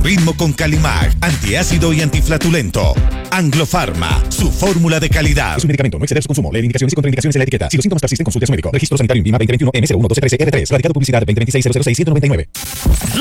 Ritmo con Calimac, antiácido y antiflatulento. Anglofarma, su fórmula de calidad. Es un medicamento, no exceder su consumo. Lee indicaciones y contraindicaciones en la etiqueta. Si los síntomas persisten, consulte a su médico. Registro sanitario INVIMA 2021 M01 1213 R3. Radicado publicidad 2026 006 199.